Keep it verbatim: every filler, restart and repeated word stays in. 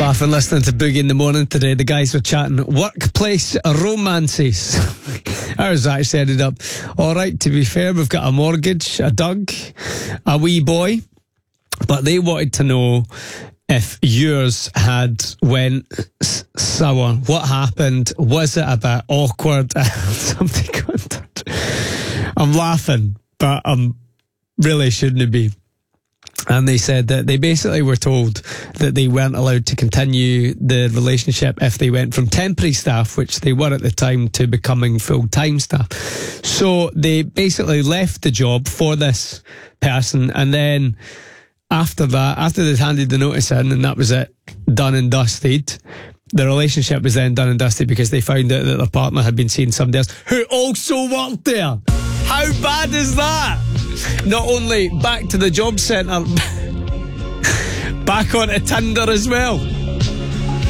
Laughing listening to Boogie in the Morning today. The guys were chatting workplace romances. Ours actually ended up all right, to be fair. We've got a mortgage, a Doug, a wee boy. But they wanted to know if yours had went s- sour. What happened? Was it a bit awkward? Something got I'm laughing, but I'm really shouldn't be. And they said that they basically were told that they weren't allowed to continue the relationship if they went from temporary staff, which they were at the time, to becoming full-time staff. So they basically left the job for this person, and then after that, after they'd handed the notice in and that was it, done and dusted, the relationship was then done and dusted because they found out that their partner had been seeing somebody else who also worked there. How bad is that? Not only back to the job centre, back onto Tinder as well.